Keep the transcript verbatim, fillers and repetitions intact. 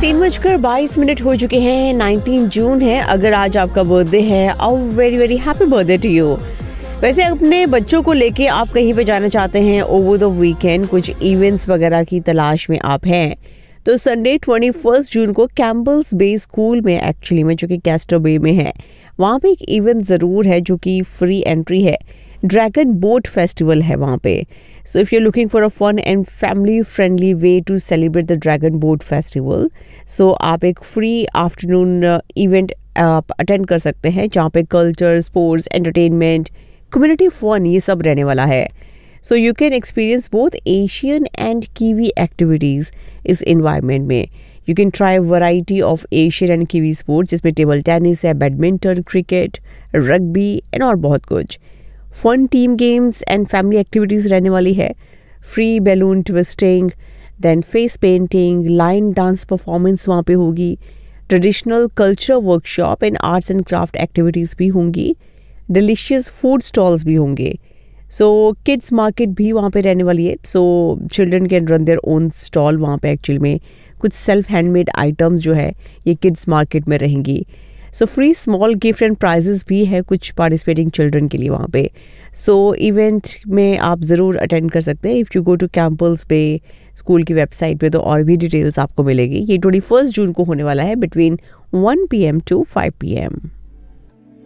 तीन बजकर बाईस मिनट हो चुके हैं। नाइनटीन जून है। अगर आज आपका बर्थडे है, a very very happy birthday to you. वैसे अपने बच्चों को लेके आप कहीं पे जाना चाहते हैं ओवर द वीकेंड, कुछ इवेंट्स वगैरह की तलाश में आप हैं, तो संडे इक्कीस जून को कैम्पबेल्स बे स्कूल में, एक्चुअली में जो कि कैस्टर बे में है, वहाँ पे एक इवेंट ज़रूर है जो कि फ्री एंट्री है। ड्रैगन बोट फेस्टिवल है वहाँ पे। So if you are looking for a fun and family friendly way to celebrate the dragon boat festival, सो आप एक फ्री आफ्टरनून इवेंट आप अटेंड कर सकते हैं जहाँ पे culture, sports, entertainment, community fun ये सब रहने वाला है। So you can experience both Asian and kiwi activities इस इन्वायरमेंट में। You can try variety of Asian and kiwi sports, जिसमें टेबल टेनिस है, बैडमिंटन, क्रिकेट, रग्बी एंड और बहुत कुछ। Fun team games and family activities रहने वाली है। Free balloon twisting, then face painting, line dance performance वहाँ पे होगी। Traditional culture workshop and arts and craft activities भी होंगी। डिलीशियस फूड स्टॉल्स भी होंगे। सो किड्स मार्केट भी वहाँ पे रहने वाली है। So children can run their own stall वहाँ पे। एक्चुअली में कुछ सेल्फ हैंडमेड आइटम्स जो है ये किड्स मार्केट में रहेंगी। So free small gift and prices भी है कुछ पार्टिसिपेटिंग चिल्ड्रन के लिए वहाँ पे। सो इवेंट में आप ज़रूर अटेंड कर सकते हैं। इफ़ यू गो टू कैम्पबेल्स पे स्कूल की वेबसाइट पे तो और भी डिटेल्स आपको मिलेगी। ये ट्वेंटी फर्स्ट जून को होने वाला है between one P M to five P M.